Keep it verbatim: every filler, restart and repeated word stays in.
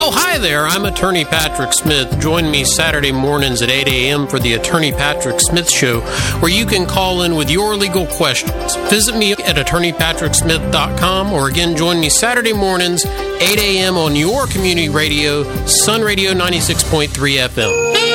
Oh, hi there. I'm Attorney Patrick Smith. Join me Saturday mornings at eight a.m. for the Attorney Patrick Smith Show, where you can call in with your legal questions. Visit me at attorney patrick smith dot com, or again, join me Saturday mornings, eight a.m. on your community radio, Sun Radio ninety-six point three F M.